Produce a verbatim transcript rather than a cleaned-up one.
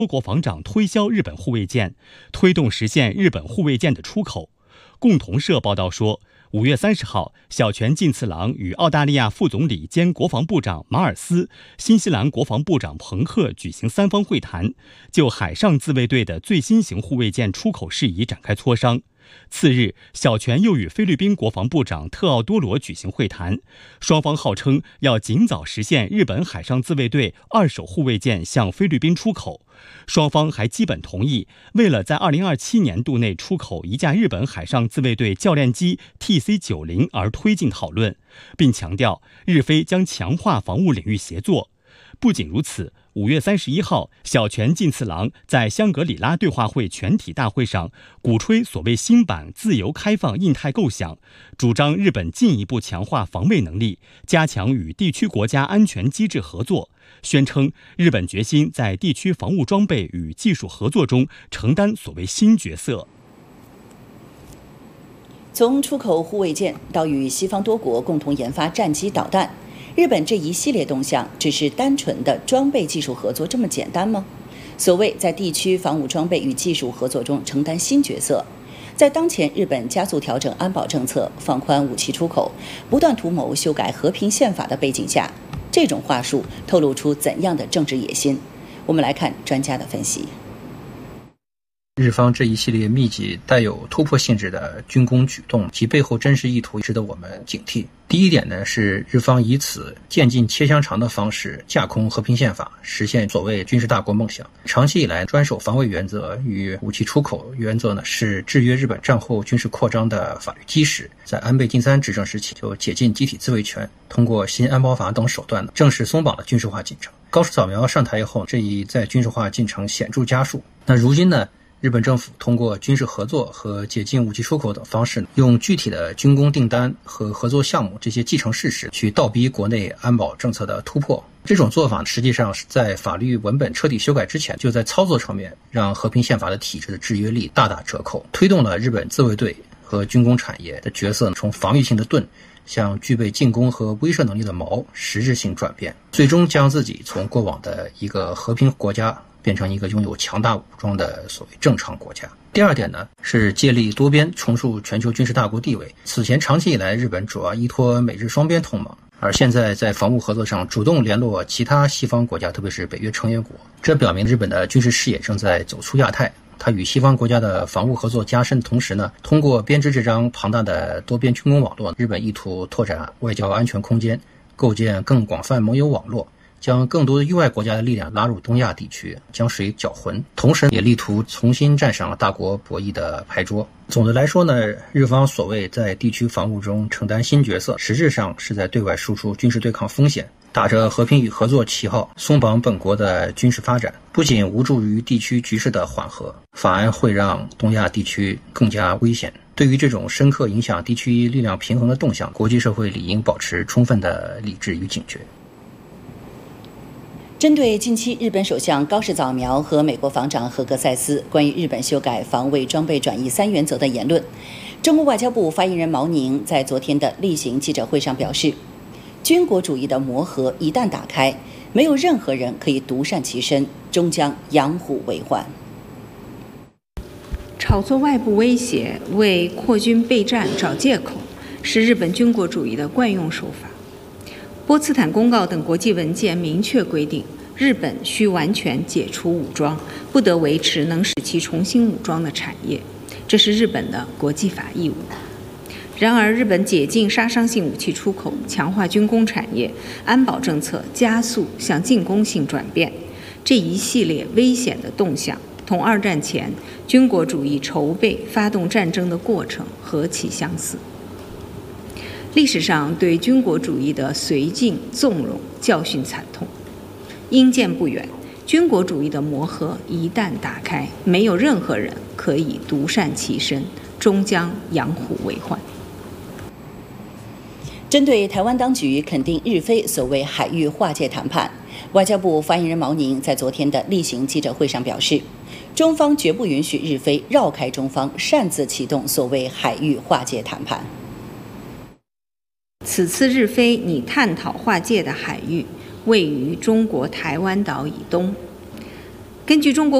国防长推销日本护卫舰，推动实现日本护卫舰的出口。共同社报道说，五月三十号，小泉进次郎与澳大利亚副总理兼国防部长马尔斯、新西兰国防部长彭赫举行三方会谈，就海上自卫队的最新型护卫舰出口事宜展开磋商。次日，小泉又与菲律宾国防部长特奥多罗举行会谈，双方号称要尽早实现日本海上自卫队二手护卫舰向菲律宾出口。双方还基本同意，为了在二零二七年度内出口一架日本海上自卫队教练机 T C 九十 而推进讨论，并强调日菲将强化防务领域协作。不仅如此，五月三十一号，小泉进次郎在香格里拉对话会全体大会上鼓吹所谓新版自由开放印太构想，主张日本进一步强化防卫能力，加强与地区国家安全机制合作，宣称日本决心在地区防务装备与技术合作中承担所谓新角色。 从出口护卫舰到与西方多国共同研发战机导弹，日本这一系列动向只是单纯的装备技术合作这么简单吗？所谓在地区防务装备与技术合作中承担新角色，在当前日本加速调整安保政策、放宽武器出口、不断图谋修改和平宪法的背景下，这种话术透露出怎样的政治野心？我们来看专家的分析。 日方这一系列密集带有突破性质的军工举动，其背后真实意图值得我们警惕。第一点呢，是日方以此渐进切香肠的方式架空和平宪法，实现所谓军事大国梦想。长期以来，专守防卫原则与武器出口原则呢，是制约日本战后军事扩张的法律基石。在安倍晋三执政时期，就解禁集体自卫权，通过新安保法等手段呢，正式松绑了军事化进程。高市早苗上台以后，这一在军事化进程显著加速。那如今呢，日本政府通过军事合作和解禁武器出口等方式，用具体的军工订单和合作项目这些既成事实，去倒逼国内安保政策的突破。这种做法实际上是在法律文本彻底修改之前，就在操作层面让和平宪法的体制的制约力大打折扣，推动了日本自卫队和军工产业的角色从防御性的盾向具备进攻和威慑能力的矛实质性转变，最终将自己从过往的一个和平国家变成一个拥有强大武装的所谓正常国家。第二点呢，是借力多边，重塑全球军事大国地位。此前长期以来，日本主要依托美日双边同盟，而现在在防务合作上主动联络其他西方国家，特别是北约成员国。这表明日本的军事视野正在走出亚太。它与西方国家的防务合作加深的同时呢，通过编织这张庞大的多边军工网络，日本意图拓展外交安全空间，构建更广泛盟友网络，将更多的域外国家的力量拉入东亚地区，将水搅浑，同时也力图重新站上大国博弈的牌桌。总的来说呢，日方所谓在地区防务中承担新角色，实质上是在对外输出军事对抗风险，打着和平与合作旗号松绑本国的军事发展，不仅无助于地区局势的缓和，反而会让东亚地区更加危险。对于这种深刻影响地区力量平衡的动向，国际社会理应保持充分的理智与警觉。 针对近期日本首相高市早苗和美国防长荷格塞斯关于日本修改防卫装备转移三原则的言论，中国外交部发言人毛宁在昨天的例行记者会上表示，军国主义的魔盒一旦打开，没有任何人可以独善其身，终将养虎为患。 炒作外部威胁，为扩军备战找借口，是日本军国主义的惯用手法。波茨坦公告等国际文件明确规定，日本需完全解除武装，不得维持能使其重新武装的产业，这是日本的国际法义务。然而，日本解禁杀伤性武器出口，强化军工产业，安保政策加速向进攻性转变，这一系列危险的动向，同二战前军国主义筹备发动战争的过程何其相似。历史上对军国主义的绥靖纵容教训惨痛，因见不远，军国主义的魔盒一旦打开，没有任何人可以独善其身，终将养虎为患。 针对台湾当局肯定日菲所谓海域划界谈判，外交部发言人毛宁在昨天的例行记者会上表示，中方绝不允许日菲绕开中方，擅自启动所谓海域划界谈判。 此次日菲拟探讨划界的海域位于中国台湾岛以东。 根据中国